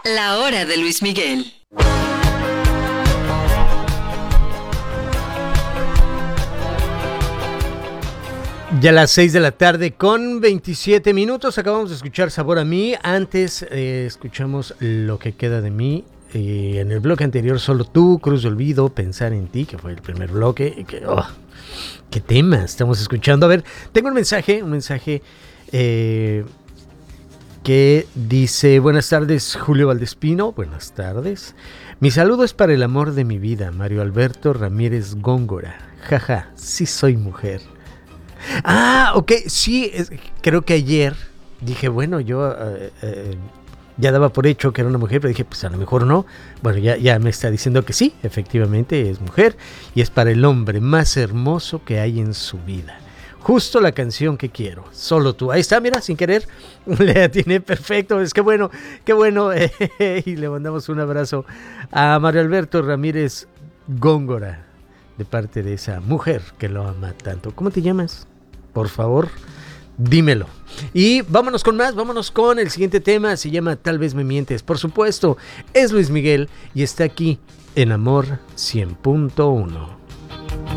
La hora de Luis Miguel. Ya a las 6 de la tarde con 27 minutos. Acabamos de escuchar Sabor a mí. Antes escuchamos Lo que queda de mí. En el bloque anterior, Solo tú, Cruz de Olvido, Pensar en ti, que fue el primer bloque. ¿Qué tema estamos escuchando? A ver, tengo un mensaje que dice: buenas tardes, Julio Valdespino. Buenas tardes. Mi saludo es para el amor de mi vida, Mario Alberto Ramírez Góngora. Jaja, sí soy mujer. Ok, sí, creo que ayer dije, bueno, yo ya daba por hecho que era una mujer, pero dije, pues a lo mejor no. Bueno, ya me está diciendo que sí, efectivamente es mujer y es para el hombre más hermoso que hay en su vida. Justo la canción que quiero, Solo tú. Ahí está, mira, sin querer, le atiné perfecto. Es que bueno, qué bueno. Y le mandamos un abrazo a Mario Alberto Ramírez Góngora, de parte de esa mujer que lo ama tanto. ¿Cómo te llamas? Por favor, dímelo. Y vámonos con más, vámonos con el siguiente tema. Se llama Tal vez me mientes. Por supuesto, es Luis Miguel y está aquí en Amor 100.1.